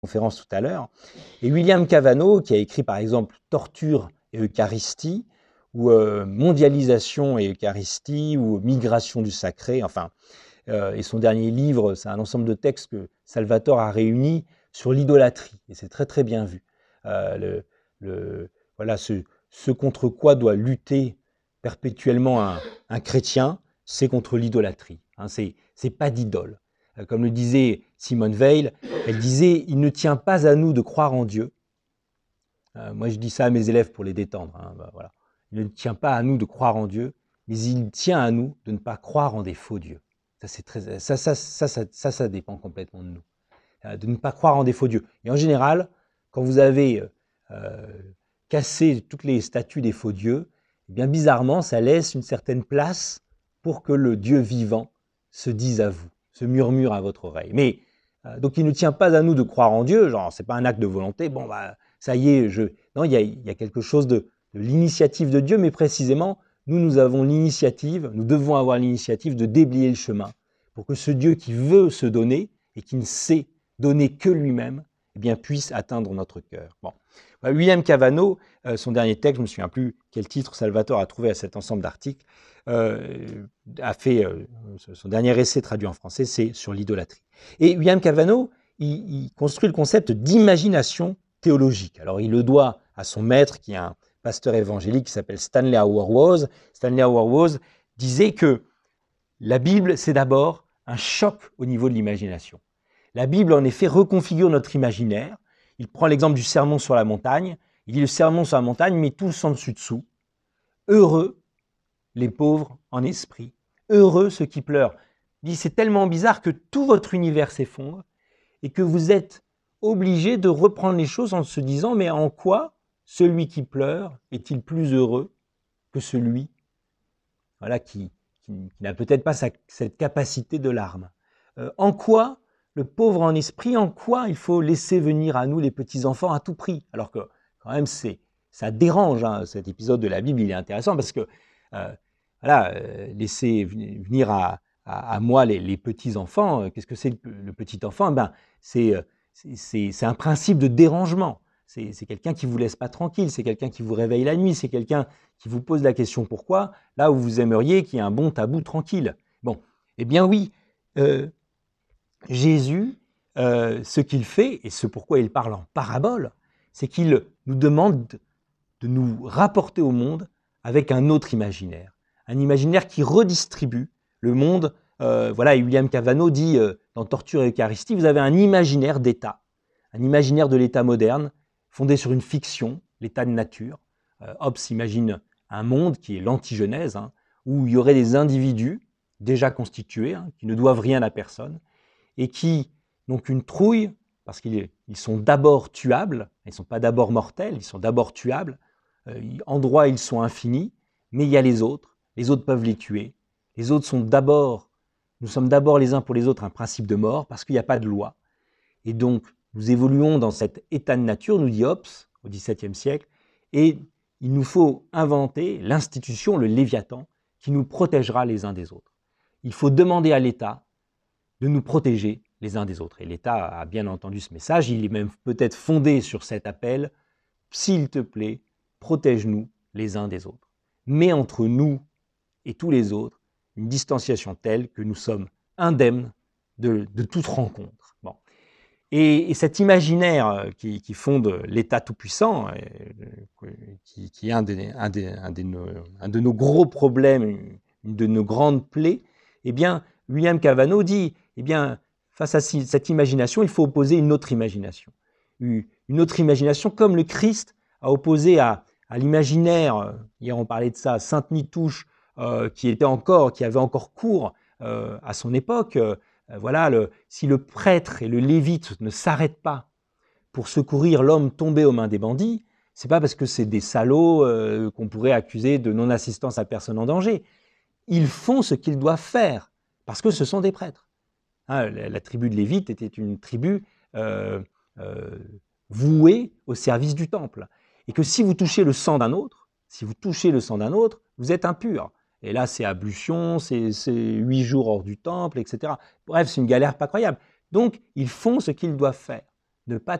conférence tout à l'heure. Et William Cavanaugh, qui a écrit par exemple Torture et Eucharistie, ou Mondialisation et Eucharistie, ou Migration du sacré, enfin, et son dernier livre, c'est un ensemble de textes que Salvatore a réunis sur l'idolâtrie, et c'est très très bien vu. Voilà, ce contre quoi doit lutter perpétuellement un chrétien, c'est contre l'idolâtrie. Hein, c'est pas d'idole. Comme le disait Simone Weil, elle disait « Il ne tient pas à nous de croire en Dieu ». Moi, je dis ça à mes élèves pour les détendre. Hein, voilà. Il ne tient pas à nous de croire en Dieu, mais il tient à nous de ne pas croire en des faux dieux. Ça dépend complètement de nous. De ne pas croire en des faux dieux. Et en général, quand vous avez cassé toutes les statues des faux dieux, eh bien bizarrement, ça laisse une certaine place pour que le Dieu vivant se dise à vous, se murmure à votre oreille. Mais donc il ne tient pas à nous de croire en Dieu, genre c'est pas un acte de volonté, bon bah ça y est, non, il y a quelque chose de l'initiative de Dieu, mais précisément, nous avons l'initiative, nous devons avoir l'initiative de déblayer le chemin pour que ce Dieu qui veut se donner et qui ne sait donner que lui-même, eh bien, puisse atteindre notre cœur. Bon. William Cavanaugh, son dernier texte, je ne me souviens plus quel titre Salvatore a trouvé à cet ensemble d'articles, a fait son dernier essai traduit en français, c'est sur l'idolâtrie. Et William Cavanaugh, il construit le concept d'imagination théologique. Alors, il le doit à son maître, qui est un pasteur évangélique qui s'appelle Stanley Hauerwas. Stanley Hauerwas disait que la Bible, c'est d'abord un choc au niveau de l'imagination. La Bible, en effet, reconfigure notre imaginaire. Il prend l'exemple du sermon sur la montagne. Il dit le sermon sur la montagne met tout en dessus-dessous. Heureux les pauvres en esprit. Heureux ceux qui pleurent. Il dit c'est tellement bizarre que tout votre univers s'effondre et que vous êtes obligé de reprendre les choses en se disant mais en quoi celui qui pleure est-il plus heureux que celui voilà, qui n'a peut-être pas cette capacité de larmes. En quoi le pauvre en esprit, en quoi il faut laisser venir à nous les petits-enfants à tout prix? Alors que quand même, ça dérange, hein, cet épisode de la Bible, il est intéressant parce que voilà, laisser venir à moi les petits-enfants, qu'est-ce que c'est le petit-enfant? Ben, c'est un principe de dérangement. C'est quelqu'un qui ne vous laisse pas tranquille, c'est quelqu'un qui vous réveille la nuit, c'est quelqu'un qui vous pose la question pourquoi, là où vous aimeriez qu'il y ait un bon tabou tranquille. Bon, eh bien oui, Jésus, ce qu'il fait, et ce pourquoi il parle en parabole, c'est qu'il nous demande de nous rapporter au monde avec un autre imaginaire. Un imaginaire qui redistribue le monde. Voilà, et William Cavanaugh dit dans Torture et Eucharistie, vous avez un imaginaire d'État, un imaginaire de l'État moderne, fondé sur une fiction, l'état de nature. Hobbes imagine un monde qui est l'antigenèse, hein, où il y aurait des individus déjà constitués, hein, qui ne doivent rien à personne, et qui n'ont qu'une trouille, parce qu'ils sont d'abord tuables, ils ne sont pas d'abord mortels, ils sont d'abord tuables. En droit, ils sont infinis, mais il y a les autres peuvent les tuer. Les autres sont d'abord, nous sommes d'abord les uns pour les autres un principe de mort, parce qu'il n'y a pas de loi. Et donc, nous évoluons dans cet état de nature, nous dit Hobbes, au XVIIe siècle, et il nous faut inventer l'institution, le Léviathan, qui nous protégera les uns des autres. Il faut demander à l'État de nous protéger les uns des autres. Et l'État a bien entendu ce message, il est même peut-être fondé sur cet appel, s'il te plaît, protège-nous les uns des autres. Mets entre nous et tous les autres une distanciation telle que nous sommes indemnes de toute rencontre. Bon. Et cet imaginaire qui fonde l'État tout-puissant, qui est un de nos gros problèmes, une de nos grandes plaies, eh bien, William Cavanaugh dit, eh bien, face à cette imagination, il faut opposer une autre imagination. Une autre imagination comme le Christ a opposé à l'imaginaire, hier on parlait de ça, Sainte Nitouche, qui avait encore cours à son époque. Voilà, si le prêtre et le lévite ne s'arrêtent pas pour secourir l'homme tombé aux mains des bandits, c'est pas parce que c'est des salauds qu'on pourrait accuser de non-assistance à personne en danger. Ils font ce qu'ils doivent faire, parce que ce sont des prêtres. Hein, la tribu de Lévite était une tribu vouée au service du temple. Et que si vous touchez le sang d'un autre, vous êtes impur. Et là, c'est ablution, c'est 8 jours hors du temple, etc. Bref, c'est une galère pas croyable. Donc, ils font ce qu'ils doivent faire. ne pas